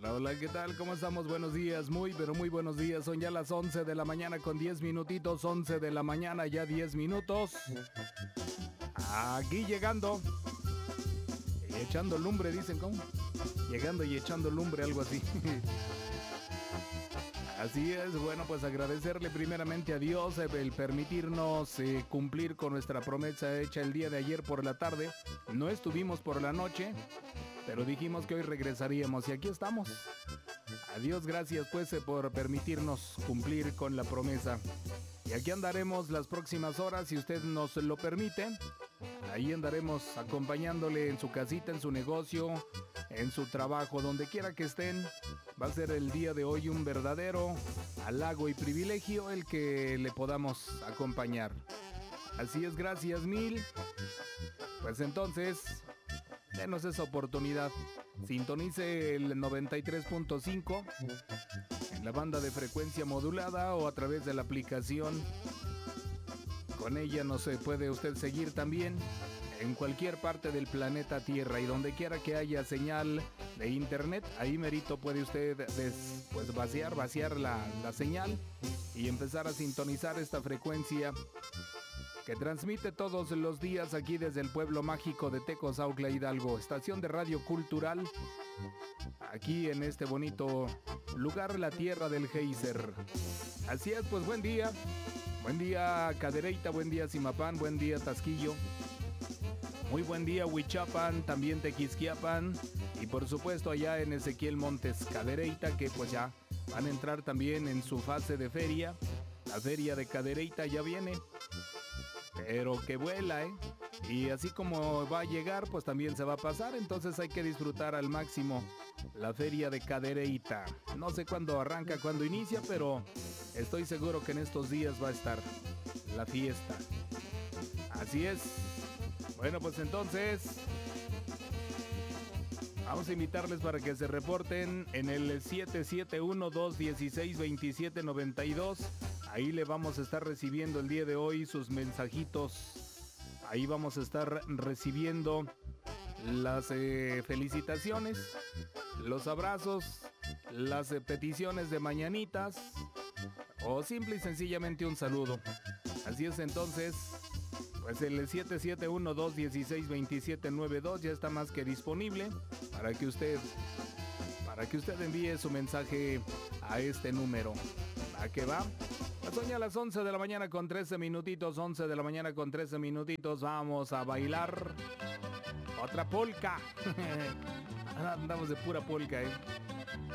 Hola, ¿qué tal? ¿Cómo estamos? Buenos días, muy, pero muy buenos días. Son ya las 11 de la mañana con 10 minutitos, 11 de la mañana ya 10 minutos. Aquí llegando, y echando lumbre, dicen, ¿cómo? Llegando y echando lumbre, algo así. Así es, bueno, pues agradecerle primeramente a Dios el permitirnos cumplir con nuestra promesa hecha el día de ayer por la tarde. No estuvimos por la noche, pero dijimos que hoy regresaríamos y aquí estamos. A Dios gracias pues por permitirnos cumplir con la promesa. Y aquí andaremos las próximas horas, si usted nos lo permite. Ahí andaremos acompañándole en su casita, en su negocio, en su trabajo, donde quiera que estén. Va a ser el día de hoy un verdadero halago y privilegio el que le podamos acompañar. Así es, gracias mil. Pues entonces, denos esa oportunidad. Sintonice el 93.5 en la banda de frecuencia modulada o a través de la aplicación. Con ella nos puede usted seguir también en cualquier parte del planeta Tierra y donde quiera que haya señal de internet. Ahí merito puede usted pues vaciar la señal y empezar a sintonizar esta frecuencia que transmite todos los días aquí desde el pueblo mágico de Tecos, Autla, Hidalgo. Estación de radio cultural aquí en este bonito lugar, la tierra del Geyser. Así es, pues buen día. Buen día Cadereyta, buen día Zimapán, buen día Tasquillo. Muy buen día Huichapan, también Tequisquiapan y por supuesto allá en Ezequiel Montes, Cadereyta, que pues ya van a entrar también en su fase de feria. La feria de Cadereyta ya viene, pero que vuela, ¿eh? Y así como va a llegar, pues también se va a pasar, entonces hay que disfrutar al máximo la feria de Cadereyta. No sé cuándo arranca, cuándo inicia, pero estoy seguro que en estos días va a estar la fiesta. Así es. Bueno, pues entonces vamos a invitarles para que se reporten en el 771-216-2792. Ahí le vamos a estar recibiendo el día de hoy sus mensajitos. Ahí vamos a estar recibiendo las felicitaciones, los abrazos, las peticiones de mañanitas o simple y sencillamente un saludo. Así es, entonces, pues el 771-216-2792 ya está más que disponible para que usted envíe su mensaje a este número. ¿A qué va? Son ya las 11 de la mañana con 13 minutitos, 11 de la mañana con 13 minutitos. Vamos a bailar otra polka. Andamos de pura polka, ¿eh?